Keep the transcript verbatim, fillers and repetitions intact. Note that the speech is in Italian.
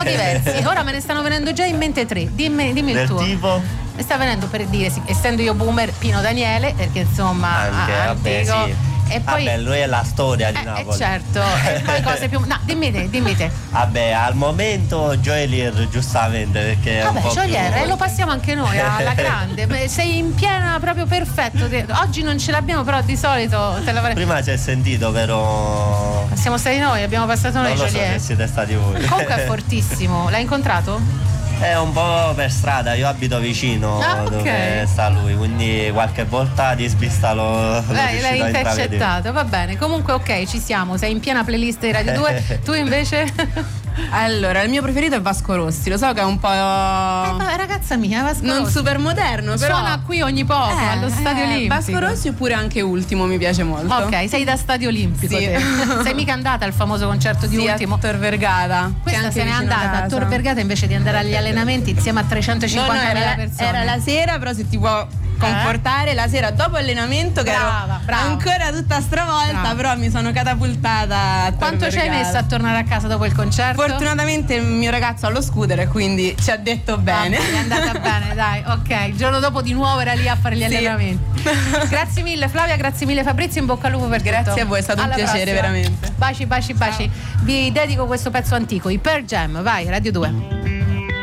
diversi. Ora me ne stanno venendo già in mente tre. Dimmi, dimmi il Del tuo. tipo? Mi sta venendo per dire, sì, essendo io boomer, Pino Daniele, perché insomma Anche, ah, vabbè, antico. sì. E poi Vabbè, lui è la storia di eh, Napoli. eh, certo, e poi cose più. No, dimmi te, dimmi te. Vabbè, al momento Joelier giustamente perché è Vabbè, un po' Joelier, più... e lo passiamo anche noi alla grande. Beh, sei in piena, proprio perfetto. Oggi non ce l'abbiamo, però di solito te la farei. Prima ci è sentito, però Siamo stati noi, abbiamo passato noi non lo so Joelier. se siete stati voi. Comunque è fortissimo. L'hai incontrato? È un po' per strada, io abito vicino Ah, ok. dove sta lui, quindi qualche volta di svista lo, lo Lei, l'hai riuscito a intravedere. intercettato, va bene. Comunque ok, ci siamo, sei in piena playlist di Radio due. Tu invece? Allora, il mio preferito è Vasco Rossi, lo so che è un po'. Eh, ma ragazza mia, Vasco non Rossi. super moderno, però. Suona qui ogni poco, Eh, allo Stadio eh, Olimpico. Vasco Rossi oppure anche Ultimo mi piace molto. Ok, sei da Stadio Olimpico. Sì. Te. Sei mica andata al famoso concerto di Sì, Ultimo? a Tor Vergata. Questa che anche se n'è vicino andata a casa. Tor Vergata invece di andare agli allenamenti insieme a No, no, trecentocinquantamila era, persone. era la sera, però se ti può confortare, la sera dopo allenamento che Brava, ero brava. ancora tutta stravolta, Brava. però mi sono catapultata a Tor Quanto ci hai Vergata. messo a tornare a casa dopo il concerto? Fortunatamente il mio ragazzo ha lo scooter e quindi ci ha detto bene. Vabbè, è andata bene, dai, ok. Il giorno dopo di nuovo era lì a fare gli Sì. allenamenti. Grazie mille Flavia, grazie mille Fabrizio, in bocca al lupo per tutto. Grazie a voi, è stato un Alla piacere, prossima. veramente. Baci, baci, baci. Vi dedico questo pezzo antico, i Pearl Jam, vai, Radio due.